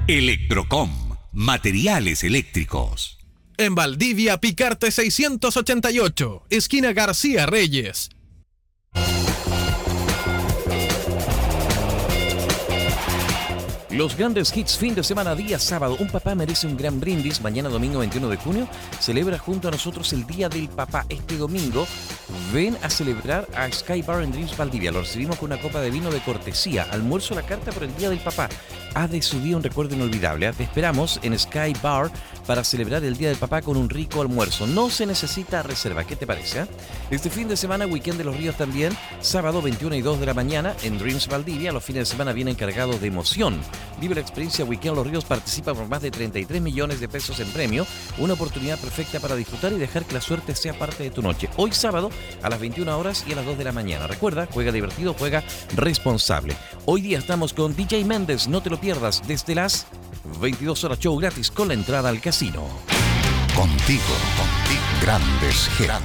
Electrocom, materiales eléctricos. En Valdivia, Picarte 688, esquina García Reyes. Los grandes hits fin de semana, día sábado. Un papá merece un gran brindis. Mañana domingo 21 de junio celebra junto a nosotros el Día del Papá. Este domingo ven a celebrar a Sky Bar and Dreams Valdivia. Lo recibimos con una copa de vino de cortesía. Almuerzo a la carta por el Día del Papá. Haz de su día un recuerdo inolvidable. Te esperamos en Sky Bar para celebrar el Día del Papá con un rico almuerzo. No se necesita reserva. ¿Qué te parece? Este fin de semana, Weekend de los Ríos también. Sábado 21 y 2 de la mañana en Dreams Valdivia. Los fines de semana vienen cargados de emoción. Vive la experiencia Weekend Los Ríos, participa por más de 33 millones de pesos en premio, una oportunidad perfecta para disfrutar y dejar que la suerte sea parte de tu noche. Hoy sábado a las 21 horas y a las 2 de la mañana. Recuerda, juega divertido, juega responsable. Hoy día estamos con DJ Méndez, no te lo pierdas, desde las 22 horas, show gratis con la entrada al casino. Contigo, grandes